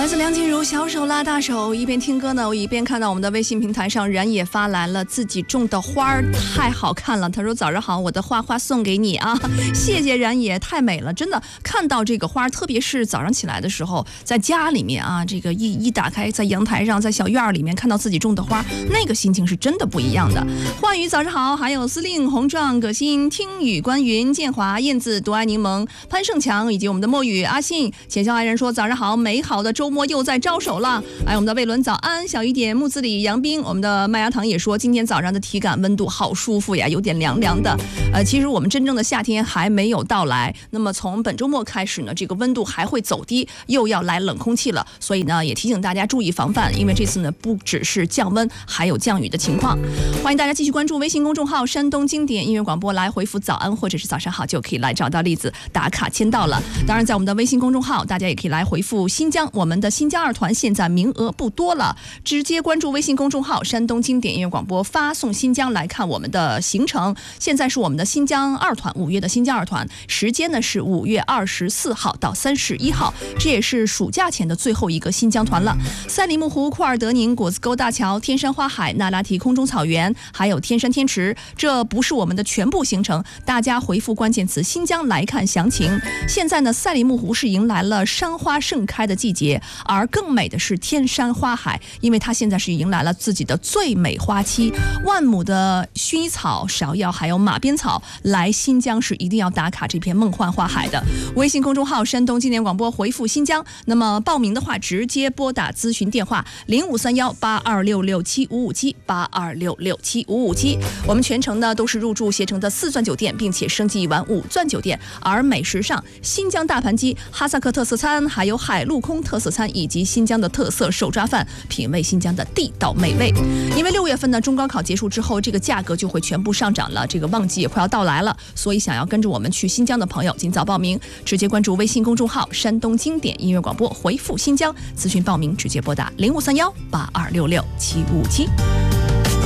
自梁静茹小手拉大手，一边听歌呢，我一边看到我们的微信平台上冉野发来了自己种的花儿，太好看了。他说早上好，我的花花送给你啊，谢谢冉野，太美了，真的看到这个花，特别是早上起来的时候，在家里面啊，这个一打开，在阳台上，在小院里面看到自己种的花，那个心情是真的不一样的。焕宇早上好，还有司令、红壮、葛欣、听雨、关云、建华、燕子、独爱柠檬、潘胜强，以及我们的墨雨、阿信、浅笑爱人说早上好，美好的周末又在招手了。哎，我们的魏伦早安，小雨点、木子李、杨斌，我们的麦芽糖也说今天早上的体感温度好舒服呀，有点凉凉的。其实我们真正的夏天还没有到来，那么从本周末开始呢，这个温度还会走低，又要来冷空气了，所以呢也提醒大家注意防范，因为这次呢不只是降温，还有降雨的情况。欢迎大家继续关注微信公众号山东经典音乐广播，来回复早安或者是早上好，就可以来找到栗子打卡签到了。当然在我们的微信公众号，大家也可以来回复新疆，我们的新疆二团现在名额不多了，直接关注微信公众号山东经典音乐广播，发送新疆来看我们的行程。现在是我们的新疆二团，5月的新疆二团，时间呢是5月24号到31号，这也是暑假前的最后一个新疆团了。赛里木湖、库尔德宁、果子沟大桥、天山花海、那拉提空中草原，还有天山天池，这不是我们的全部行程，大家回复关键词新疆来看详情。现在呢，赛里木湖是迎来了山花盛开的季节，而更美的是天山花海，因为它现在是迎来了自己的最美花期，万亩的薰衣草、芍药还有马鞭草，来新疆是一定要打卡这片梦幻花海的。微信公众号山东经典广播回复新疆，那么报名的话直接拨打咨询电话05318266755782667557。我们全程呢都是入住携程的4钻酒店，并且升级一晚5钻酒店。而美食上，新疆大盘鸡、哈萨克特色餐，还有海陆空特色餐，以及新疆的特色手抓饭，品味新疆的地道美味。因为6月份呢，中高考结束之后，这个价格就会全部上涨了，这个旺季也快要到来了，所以想要跟着我们去新疆的朋友，尽早报名，直接关注微信公众号山东经典音乐广播，回复新疆咨询报名，直接拨打053182667557。